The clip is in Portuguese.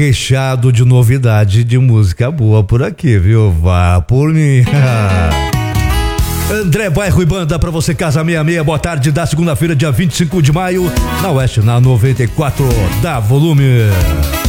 Recheado de novidade de música boa por aqui, viu? Vá por mim. André Bairro e Banda pra você, Casa 66, boa tarde da segunda-feira, dia 25 de maio, na Oeste, na 94 da Volume.